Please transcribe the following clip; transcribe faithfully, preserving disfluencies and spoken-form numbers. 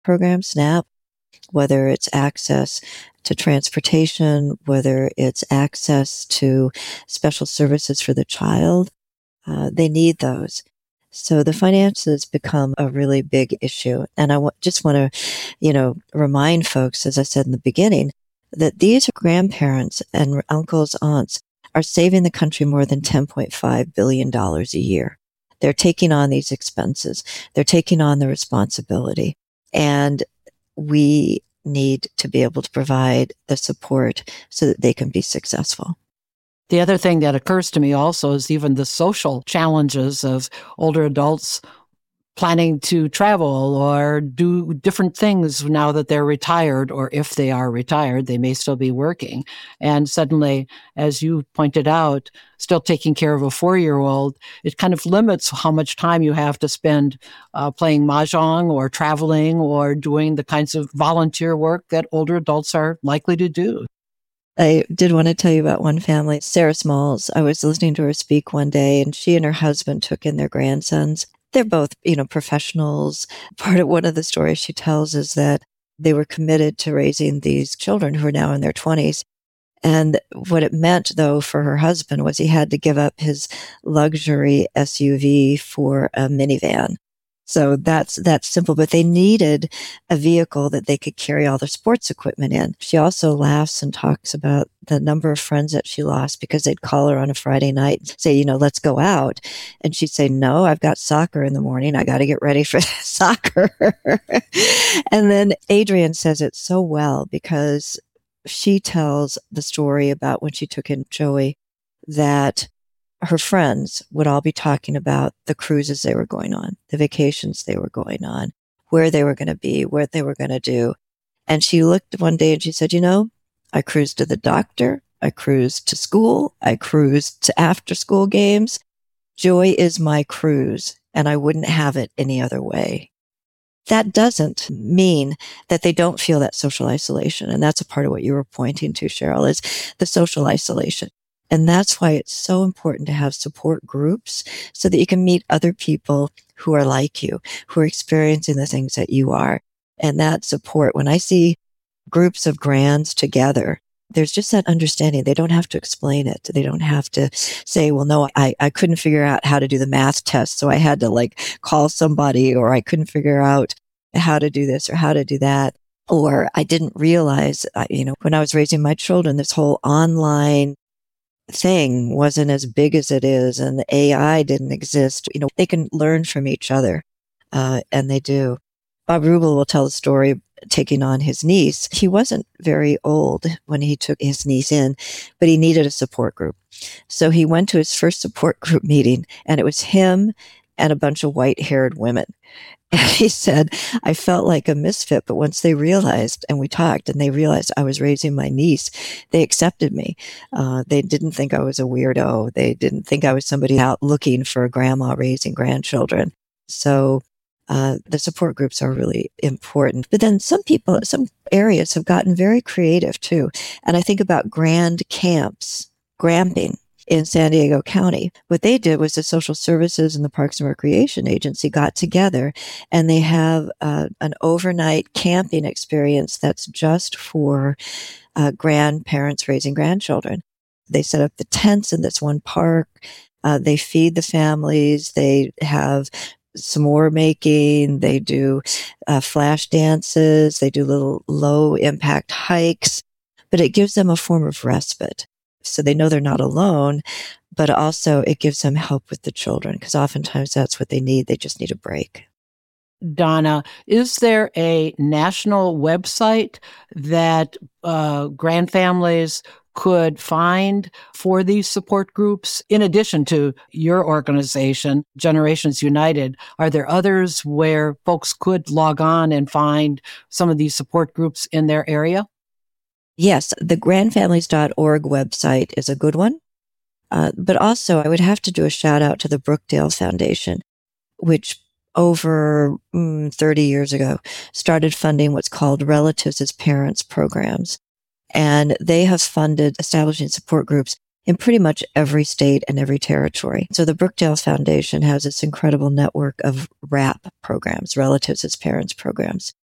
program, SNAP, whether it's access to transportation, whether it's access to special services for the child. Uh, they need those. So the finances become a really big issue. And I w- just want to, you know, remind folks, as I said in the beginning, that these grandparents and uncles, aunts are saving the country more than ten point five billion dollars a year. They're taking on these expenses. They're taking on the responsibility. And we need to be able to provide the support so that they can be successful. The other thing that occurs to me also is even the social challenges of older adults planning to travel or do different things now that they're retired, or if they are retired, they may still be working. And suddenly, as you pointed out, still taking care of a four-year-old, it kind of limits how much time you have to spend uh, playing mahjong or traveling or doing the kinds of volunteer work that older adults are likely to do. I did want to tell you about one family, Sarah Smalls. I was listening to her speak one day, and she and her husband took in their grandsons. They're both, you know, professionals. Part of one of the stories she tells is that they were committed to raising these children who are now in their twenties. And what it meant, though, for her husband was he had to give up his luxury S U V for a minivan. So that's, that's simple, but they needed a vehicle that they could carry all their sports equipment in. She also laughs and talks about the number of friends that she lost because they'd call her on a Friday night and say, you know, let's go out. And she'd say, no, I've got soccer in the morning. I got to get ready for soccer. And then Adrienne says it so well because she tells the story about when she took in Joey that her friends would all be talking about the cruises they were going on, the vacations they were going on, where they were going to be, what they were going to do. And she looked one day and she said, you know, I cruised to the doctor. I cruised to school. I cruised to after school games. Joy is my cruise, and I wouldn't have it any other way. That doesn't mean that they don't feel that social isolation. And that's a part of what you were pointing to, Cheryl, is the social isolation. And that's why it's so important to have support groups so that you can meet other people who are like you, who are experiencing the things that you are. And that support, when I see groups of grands together, there's just that understanding. They don't have to explain it. They don't have to say, well, no, I, I couldn't figure out how to do the math test, so I had to like call somebody, or I couldn't figure out how to do this or how to do that. Or I didn't realize, you know, when I was raising my children, this whole online thing wasn't as big as it is, and the A I didn't exist. You know, they can learn from each other, uh, and they do. Bob Rubel will tell the story of taking on his niece. He wasn't very old when he took his niece in, but he needed a support group. So he went to his first support group meeting, and it was him and a bunch of white-haired women. And he said, I felt like a misfit, but once they realized, and we talked, and they realized I was raising my niece, they accepted me. Uh, they didn't think I was a weirdo. They didn't think I was somebody out looking for a grandma raising grandchildren. So uh, the support groups are really important. But then some people, some areas have gotten very creative too. And I think about grand camps, gramping, in San Diego County. What they did was the social services and the Parks and Recreation Agency got together, and they have uh, an overnight camping experience that's just for uh, grandparents raising grandchildren. They set up the tents in this one park. Uh, they feed the families. They have s'more making. They do uh, flash dances. They do little low impact hikes, but it gives them a form of respite. So they know they're not alone, but also it gives them help with the children, because oftentimes that's what they need. They just need a break. Donna, is there a national website that uh, grandfamilies could find for these support groups? In addition to your organization, Generations United, are there others where folks could log on and find some of these support groups in their area? Yes, the grandfamilies dot org website is a good one. Uh, but also, I would have to do a shout out to the Brookdale Foundation, which over mm, thirty years ago started funding what's called Relatives as Parents programs. And they have funded establishing support groups in pretty much every state and every territory. So the Brookdale Foundation has this incredible network of RAP programs, Relatives as Parents programs.